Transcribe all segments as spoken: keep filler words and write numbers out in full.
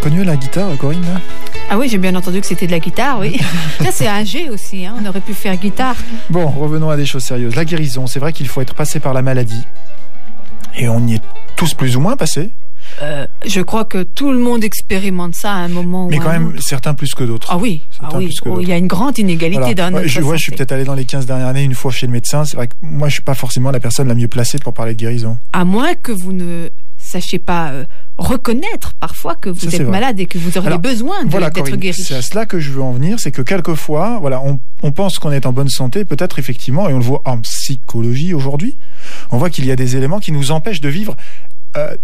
reconnu la guitare, Corinne là? Ah oui, j'ai bien entendu que c'était de la guitare, oui. Là, c'est un G aussi, hein. On aurait pu faire guitare. Bon, revenons à des choses sérieuses. La guérison, c'est vrai qu'il faut être passé par la maladie. Et on y est tous plus ou moins passés. Euh, je crois que tout le monde expérimente ça à un moment Mais ou quand un même, autre. certains plus que d'autres. Ah oui, ah oui. Oh, il y a une grande inégalité voilà. dans notre je, santé. ouais, je suis peut-être allé dans les quinze dernières années une fois chez le médecin. C'est vrai que moi, je suis pas forcément la personne la mieux placée pour parler de guérison. À moins que vous ne sachiez pas euh, reconnaître parfois que vous ça, êtes malade et que vous auriez Alors, besoin de, voilà, d'être Corinne, guéri. C'est à cela que je veux en venir, c'est que quelquefois, voilà, on, on pense qu'on est en bonne santé, peut-être effectivement, et on le voit en psychologie aujourd'hui, on voit qu'il y a des éléments qui nous empêchent de vivre euh,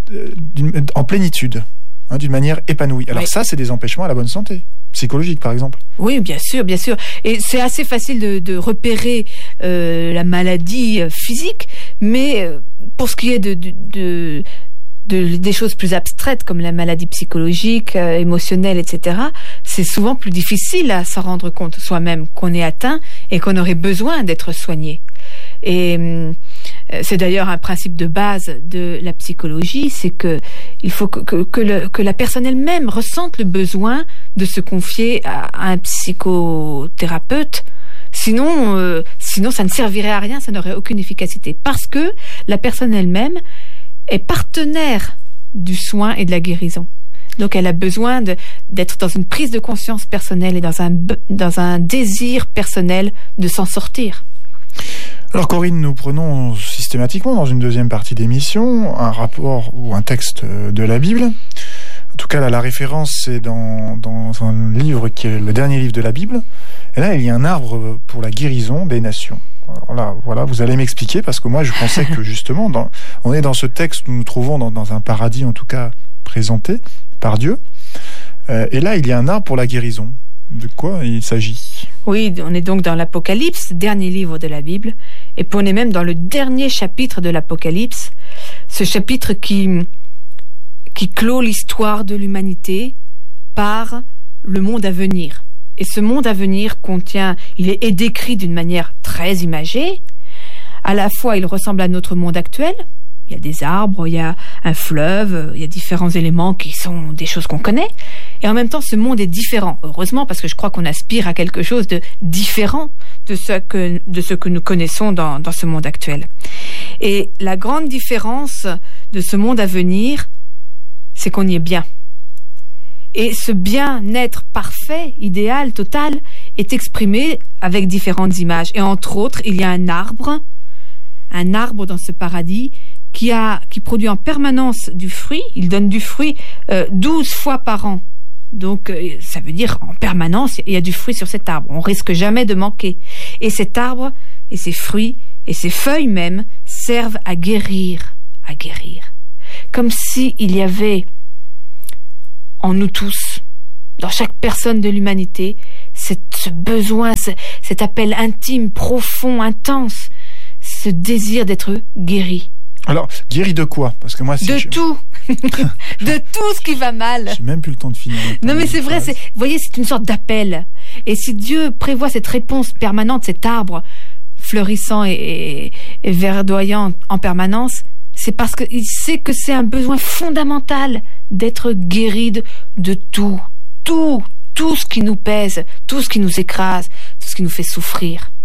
en plénitude, hein, d'une manière épanouie. Alors oui. ça, c'est des empêchements à la bonne santé. Psychologique, par exemple. Oui, bien sûr, bien sûr. Et c'est assez facile de, de repérer euh, la maladie physique, mais euh, pour ce qui est de, de, de, de des choses plus abstraites comme la maladie psychologique, euh, émotionnelle, et cetera, c'est souvent plus difficile à s'en rendre compte soi-même qu'on est atteint et qu'on aurait besoin d'être soigné. Et euh, c'est d'ailleurs un principe de base de la psychologie, c'est que il faut que, que, que, le, que la personne elle-même ressente le besoin de se confier à, à un psychothérapeute. Sinon, euh, sinon, ça ne servirait à rien, ça n'aurait aucune efficacité. Parce que la personne elle-même est partenaire du soin et de la guérison. Donc, elle a besoin de, d'être dans une prise de conscience personnelle et dans un, dans un désir personnel de s'en sortir. Alors Corinne, nous prenons systématiquement dans une deuxième partie d'émission un rapport ou un texte de la Bible. En tout cas, là, la référence, c'est dans, dans un livre qui est le dernier livre de la Bible. Et là, il y a un arbre pour la guérison des nations. Alors là, voilà, vous allez m'expliquer, parce que moi, je pensais que justement, dans, on est dans ce texte où nous nous trouvons dans, dans un paradis, en tout cas, présenté par Dieu. Euh, et là, il y a un arbre pour la guérison. De quoi il s'agit? Oui, on est donc dans l'Apocalypse, dernier livre de la Bible, et puis on est même dans le dernier chapitre de l'Apocalypse, ce chapitre qui, qui clôt l'histoire de l'humanité par le monde à venir. Et ce monde à venir contient, il est, est décrit d'une manière très imagée. À la fois, il ressemble à notre monde actuel. Il y a des arbres, il y a un fleuve, il y a différents éléments qui sont des choses qu'on connaît. Et en même temps, ce monde est différent. Heureusement, parce que je crois qu'on aspire à quelque chose de différent de ce que, de ce que nous connaissons dans, dans ce monde actuel. Et la grande différence de ce monde à venir, c'est qu'on y est bien. Et ce bien-être parfait, idéal, total, est exprimé avec différentes images. Et entre autres, il y a un arbre, un arbre dans ce paradis, qui a, qui produit en permanence du fruit. Il donne du fruit euh, douze fois par an. Donc, euh, ça veut dire en permanence, il y a du fruit sur cet arbre. On risque jamais de manquer. Et cet arbre, et ses fruits, et ses feuilles même, servent à guérir, à guérir. Comme si il y avait en nous tous, dans chaque personne de l'humanité, cette, ce besoin, ce, cet appel intime, profond, intense, ce désir d'être guéri. Alors, guéri de quoi? Parce que moi, si de je... tout, de tout ce qui va mal. J'ai même plus le temps de finir. Non, mais c'est vrai. C'est, vous voyez, c'est une sorte d'appel. Et si Dieu prévoit cette réponse permanente, cet arbre fleurissant et, et, et verdoyant en permanence, c'est parce qu'il sait que c'est un besoin fondamental d'être guéri de, de tout, tout, tout ce qui nous pèse, tout ce qui nous écrase, tout ce qui nous fait souffrir.